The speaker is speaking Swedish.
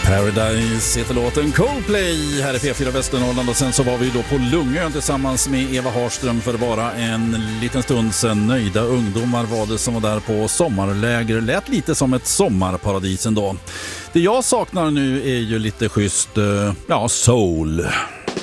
Paradise heter låten, Coldplay här i P4 Västernorrland, och sen så var vi då på Lungön tillsammans med Eva Harström för bara en liten stund sedan. Nöjda ungdomar var det som var där på sommarläger, lät lite som ett sommarparadis ändå. Det jag saknar nu är ju lite schysst, soul.